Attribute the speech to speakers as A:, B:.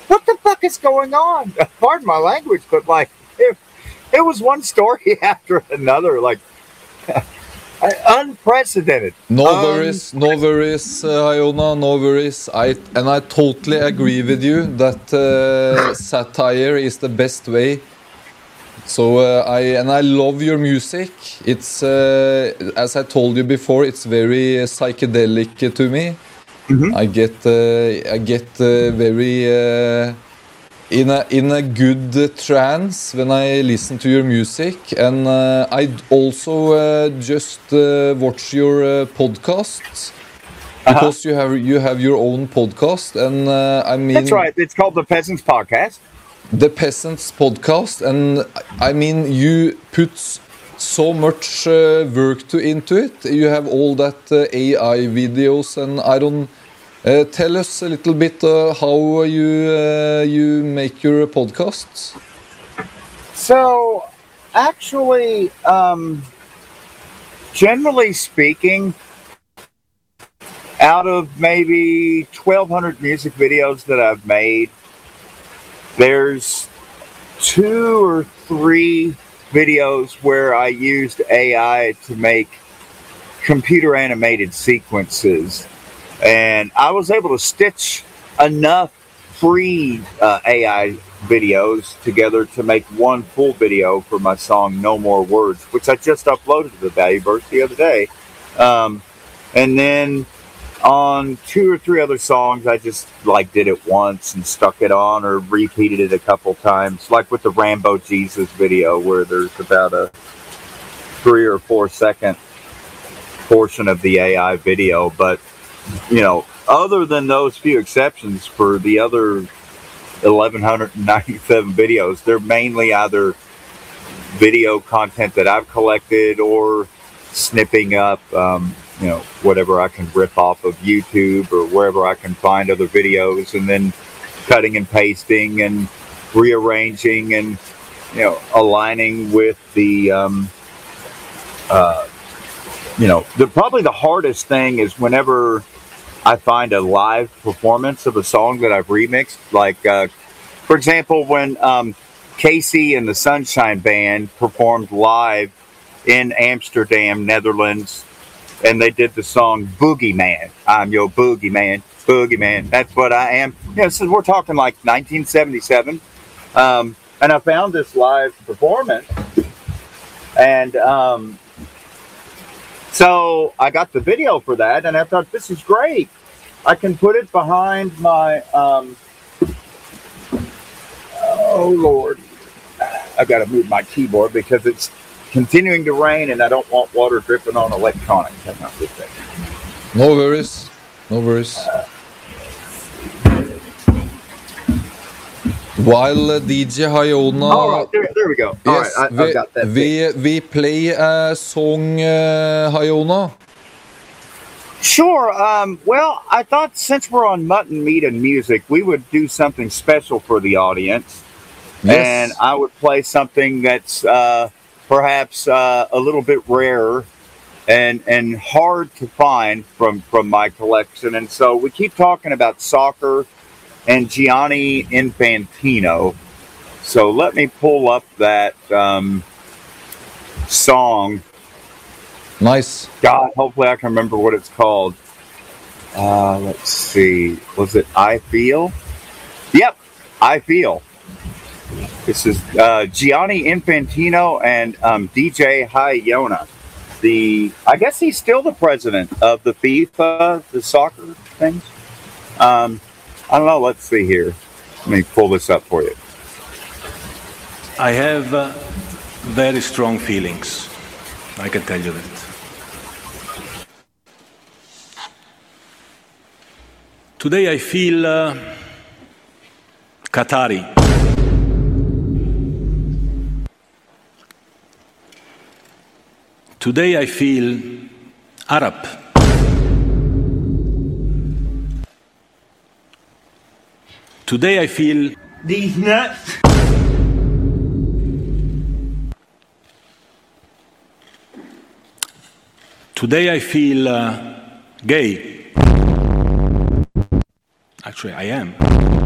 A: what the fuck is going on? Pardon my language, but like it was one story after another, like unprecedented.
B: No worries, Iona, no worries. I totally agree with you that satire is the best way. So I love your music. It's as I told you before, it's very psychedelic to me.
A: Mm-hmm.
B: I get very in a good trance when I listen to your music, and I also just watch your podcasts because you have your own podcast, and I mean
A: that's right. It's called the Peasants Podcast.
B: The Peasants Podcast, and I mean you put so much work into it. You have all that AI videos, and I don't. Tell us a little bit how you make your podcasts.
A: So, actually, generally speaking, out of maybe 1,200 music videos that I've made, there's 2 or 3 videos where I used AI to make computer animated sequences. And I was able to stitch enough free AI videos together to make one full video for my song No More Words, which I just uploaded to the Valueverse the other day. And then on 2 or 3 other songs, I just like did it once and stuck it on or repeated it a couple times, like with the Rambo Jesus video, where there's about a 3 or 4 second portion of the AI video. But you know, other than those few exceptions, for the other 1,197 videos, they're mainly either video content that I've collected or snipping up, whatever I can rip off of YouTube or wherever I can find other videos, and then cutting and pasting and rearranging and, aligning with the, probably the hardest thing is whenever I find a live performance of a song that I've remixed. Like, for example, when Casey and the Sunshine Band performed live in Amsterdam, Netherlands, and they did the song Boogeyman. I'm your boogeyman, boogeyman. That's what I am. So we're talking like 1977. And I found this live performance, and so I got the video for that, and I thought, this is great. I can put it behind my, oh Lord, I've got to move my keyboard because it's continuing to rain and I don't want water dripping on electronics. That's not good thing.
B: No worries, no worries. While DJ Iona...
A: All right, there we go.
B: Yes,
A: all right, I've got that.
B: We play a song, Iona.
A: Sure. Well, I thought since we're on Mutton Meat and Music, we would do something special for the audience. Yes. And I would play something that's perhaps a little bit rare and hard to find from my collection. And so we keep talking about soccer and Gianni Infantino. So let me pull up that song.
B: Nice.
A: God, hopefully I can remember what it's called. Let's see. Was it I Feel? Yep, I Feel. This is Gianni Infantino and DJ Iona. I guess he's still the president of the FIFA, the soccer things. I don't know. Let's see here. Let me pull this up for you.
C: I have very strong feelings. I can tell you that. Today I feel Qatari. Today I feel Arab. Today I feel these nuts. Today I feel gay. Actually, I am.